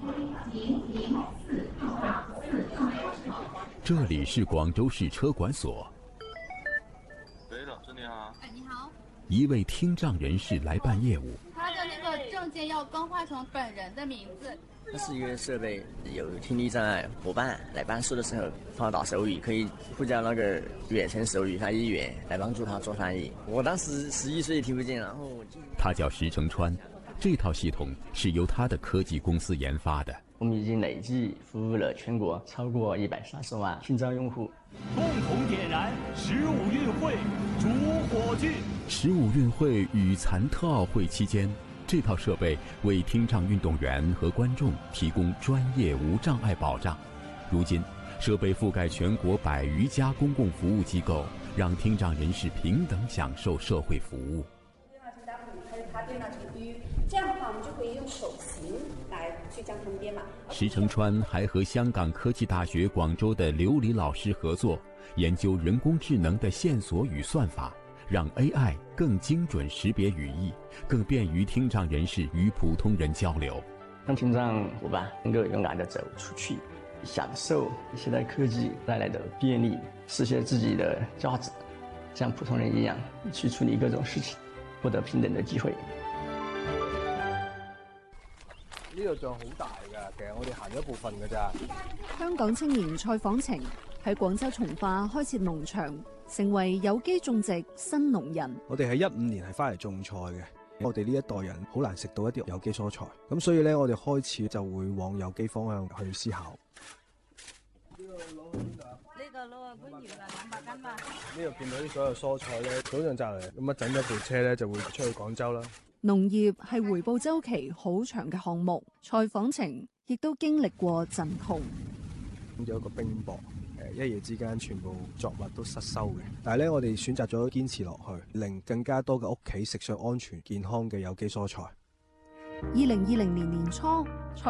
这里是广州市车管所。 对的，是你好。 哎，你好。 一位听障人士来办业务。 他的那个证件要更换成本人的名字。 它是一个设备，有听力障碍伙伴来办事的时候，他打手语可以呼叫那个远程手语翻译员来帮助他做翻译。我当时11岁听不见，然后他叫石成川，这套系统是由他的科技公司研发的。 我们已经累计服务了全国超过130万听障用户。 共同点燃15运会主火炬。 15运会与残特奥会期间，这套设备为听障运动员和观众提供专业无障碍保障。如今，设备覆盖全国100余家公共服务机构，让听障人士平等享受社会服务。 这样的话，我们就可以用手型来去将它们编码。 石成川还和香港科技大学广州的刘黎老师合作，研究人工智能的线索与算法，让 AI 更精准识别语义，更便于听障人士与普通人交流。 让听障伙伴能够勇敢地走出去，享受现代科技带来的便利，实现自己的价值，像普通人一样去处理各种事情，获得平等的機會。 呢度仲好大㗎，其實我哋行咗一部分㗎咋。 香港青年蔡晃晴喺廣州從化開設農場，成為有機種植新農人。 我哋喺15年係翻嚟種菜嘅，我哋呢一代人好難食到一啲有機蔬菜，咁所以咧我哋開始就會往有機方向去思考。呢個攞去邊度啊？ 呢個攞去番禺啦，200斤吧。 呢度見到啲所有蔬菜咧，早上摘嚟，咁整咗部車咧就會出去廣州啦。 農業係回報週期好長嘅項目，蔡晃晴亦都經歷過陣痛。 有一個冰雹，一夜之間全部作物都失收嘅。但係咧，我哋選擇咗堅持落去，令更加多嘅屋企食上安全健康嘅有機蔬菜。 2020年年初，